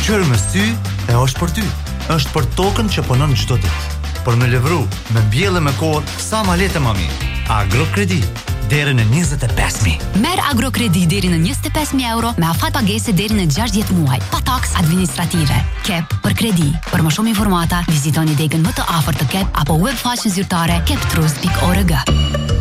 qërë mes ty e është për ty. Është për tokën që punon çdo ditë. Për me levru, me mbjellë me kohë, sa ma lehtë më mirë. Agrokredi, deri në 25.000. Merr Agrokredi deri në 25.000 euro me afat pagese deri në 60 muaj, pa taks administrative. KEP për kredi. Për më shumë informata, vizitoni degën më të afërt të KEP apo webfaqen zyrtare keptrust.org.